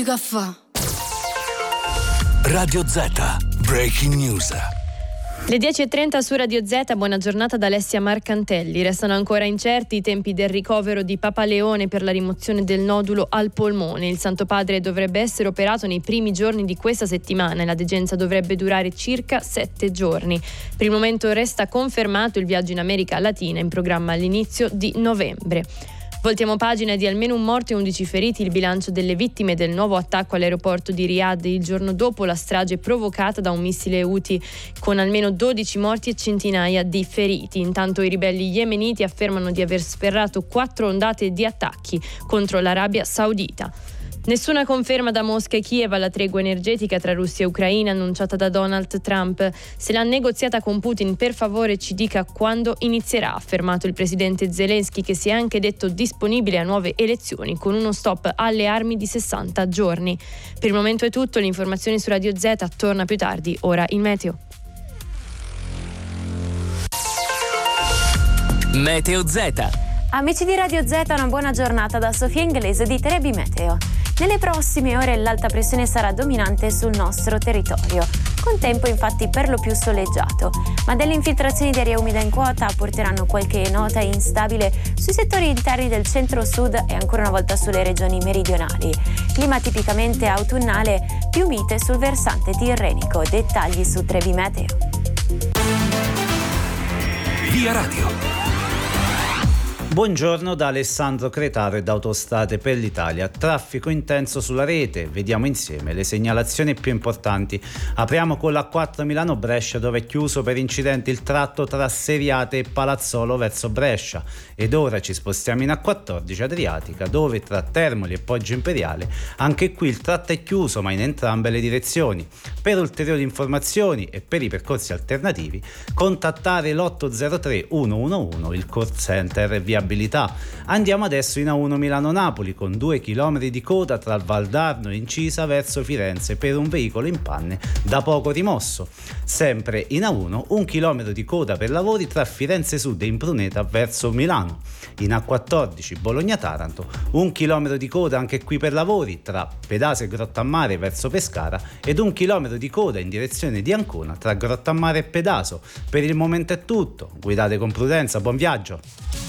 Radio Z, Breaking News. Le 10.30 su Radio Z, buona giornata da Alessia Marcantelli. Restano ancora incerti i tempi del ricovero di Papa Leone per la rimozione del nodulo al polmone. Il Santo Padre dovrebbe essere operato nei primi giorni di questa settimana e la degenza dovrebbe durare circa 7 giorni. Per il momento resta confermato il viaggio in America Latina in programma all'inizio di novembre. Voltiamo pagina. Di almeno un morto e 11 feriti il bilancio delle vittime del nuovo attacco all'aeroporto di Riyadh il giorno dopo la strage provocata da un missile Houthi, con almeno 12 morti e centinaia di feriti. Intanto i ribelli yemeniti affermano di aver sferrato 4 ondate di attacchi contro l'Arabia Saudita. Nessuna conferma da Mosca e Kiev alla tregua energetica tra Russia e Ucraina annunciata da Donald Trump. Se l'ha negoziata con Putin, per favore ci dica quando inizierà, ha affermato il presidente Zelensky, che si è anche detto disponibile a nuove elezioni con uno stop alle armi di 60 giorni. Per il momento è tutto, l'informazione su Radio Z torna più tardi, ora il meteo. Meteo Z. Amici di Radio Z, una buona giornata da Sofia Inglese di Trebi Meteo. Nelle prossime ore l'alta pressione sarà dominante sul nostro territorio, con tempo infatti per lo più soleggiato, ma delle infiltrazioni di aria umida in quota porteranno qualche nota instabile sui settori interni del centro-sud e ancora una volta sulle regioni meridionali. Clima tipicamente autunnale, più mite sul versante tirrenico. Dettagli su Trebi Meteo. Via Radio. Buongiorno da Alessandro Cretaro e da Autostrade per l'Italia. Traffico intenso sulla rete, vediamo insieme le segnalazioni più importanti. Apriamo con la 4 Milano-Brescia, dove è chiuso per incidenti il tratto tra Seriate e Palazzolo verso Brescia. Ed ora ci spostiamo in A14 Adriatica, dove tra Termoli e Poggio Imperiale anche qui il tratto è chiuso, ma in entrambe le direzioni. Per ulteriori informazioni e per i percorsi alternativi contattare l'803 111, il call center via. Andiamo adesso in A1 Milano-Napoli con 2 km di coda tra Valdarno e Incisa verso Firenze per un veicolo in panne da poco rimosso. Sempre in A1 1 km di coda per lavori tra Firenze Sud e Impruneta verso Milano. In A14 Bologna-Taranto 1 km di coda anche qui per lavori tra Pedase e Grottammare verso Pescara ed 1 km di coda in direzione di Ancona tra Grottammare e Pedaso. Per il momento è tutto, guidate con prudenza, buon viaggio!